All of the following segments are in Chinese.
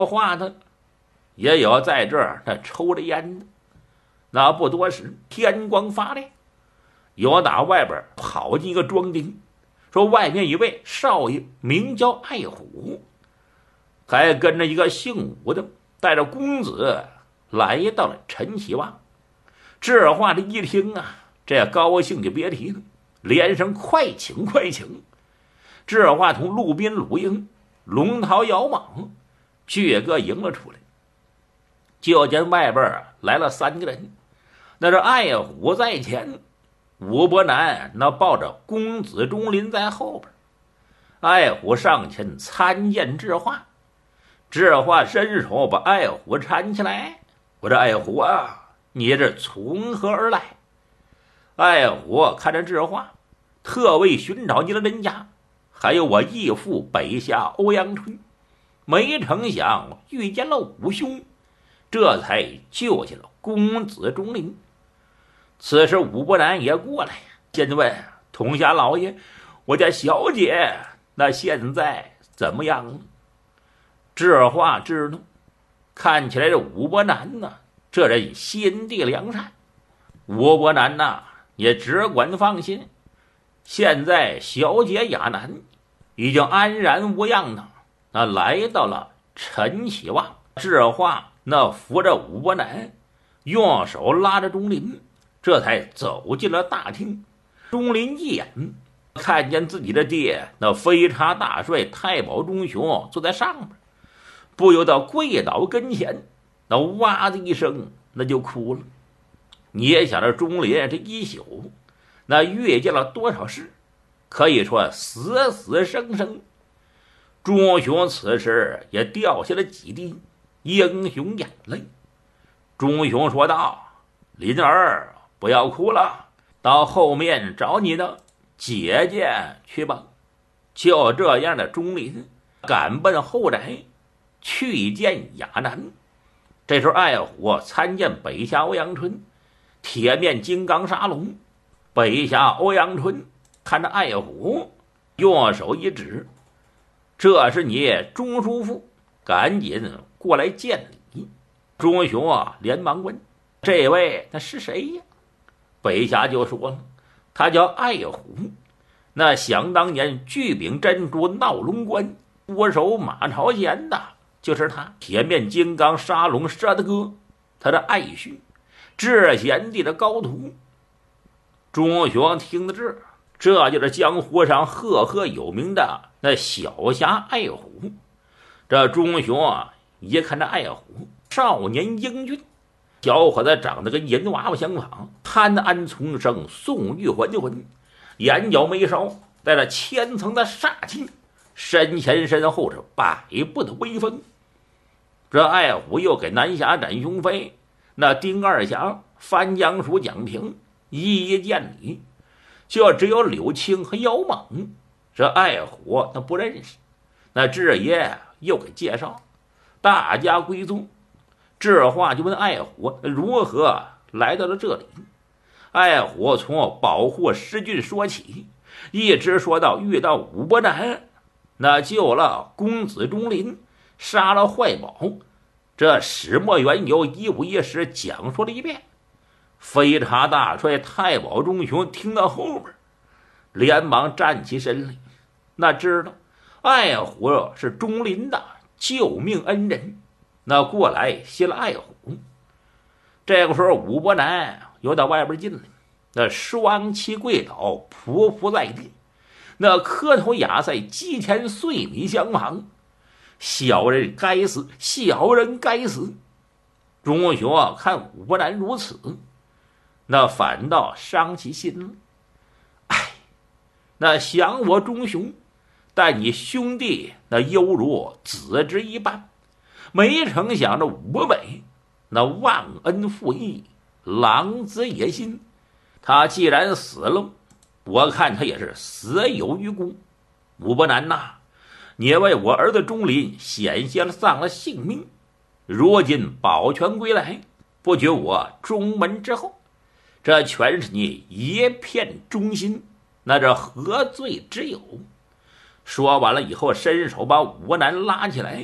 话呢，也有在这儿那抽着烟的。那不多时，天光发亮，有打外边跑进一个庄丁，说外面一位少爷名叫爱虎，还跟着一个姓武的，带着公子来到了陈启旺。这话这一听啊，这高兴就别提了，连声快请快请。这话从路边鲁英、龙桃、姚莽俱个迎了出来，就见外边来了3个人，那是爱虎在前，武伯南那抱着公子钟林在后边。爱虎上前参见智化，智化伸手把爱虎搀起来，我说爱虎啊，你这从何而来？爱虎看着智化，特为寻找你的人家，还有我义父北下欧阳春，没成想遇见了武兄，这才救下了公子钟林。此时武伯南也过来，先问统辖老爷，我家小姐那现在怎么样了？这话知道，看起来这武伯南呢，这人心地良善。武伯南呐，也只管放心，现在小姐亚楠已经安然无恙的，那来到了陈启旺。这话那扶着武伯南，用手拉着钟林，这才走进了大厅。钟林一眼看见自己的爹那飞叉大帅太保钟雄坐在上面，不由得跪倒跟前，那哇的一声那就哭了。你也想着钟林这一宿那遇见了多少事，可以说死死生生。钟雄此时也掉下了几滴英雄眼泪。钟雄说道，林儿不要哭了，到后面找你的姐姐去吧。就这样的钟林赶奔后宅去见亚楠。这时候爱虎参见北下欧阳春，铁面金刚沙龙。北下欧阳春看着爱虎，用手一指，这是你钟叔父，赶紧过来见礼。钟雄啊连忙问，这位那是谁呀？北下就说了，他叫爱虎，那想当年聚丙珍珠闹龙关多手马朝前的就是他。铁面金刚沙龙沙的哥，他的爱婿，至贤帝的高徒。钟雄听得这就是江湖上赫赫有名的那小侠爱虎。这钟雄啊一看这爱虎少年英俊，小伙子长得跟银娃娃相仿，潘安从生，宋玉环魂，眼角眉梢带着千层的煞气，身前身后是百步的威风。这爱虎又给南侠展雄飞、那丁二侠、翻江鼠蒋平一一见礼，就只有柳青和姚猛，这爱虎他不认识。那智爷又给介绍，大家归宗。这话就问爱虎如何来到了这里。爱虎从保护师郡说起，一直说到遇到武伯南，那救了公子钟林，杀了坏宝，这始末缘由一五一十讲述了一遍。飞叉大帅太保钟雄听到后边，连忙站起身来，那知道爱虎是钟林的救命恩人，那过来谢了爱虎。这个时候武伯南又到外边进来，那双膝跪倒，匍匐在地，那磕头雅在鸡前碎米相旁。小人该死，小人该死。钟雄啊看武伯南如此，那反倒伤其心了。哎，那想我钟雄，但你兄弟那犹如子之一般，没成想这武伟那忘恩负义，狼子野心，他既然死了，我看他也是死有余辜。武伯南呐，你为我儿子钟林险些丧了性命，如今保全归来，不绝我中门之后，这全是你一片忠心，那这何罪之有？说完了以后，伸手把武伯南拉起来，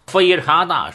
飞茶大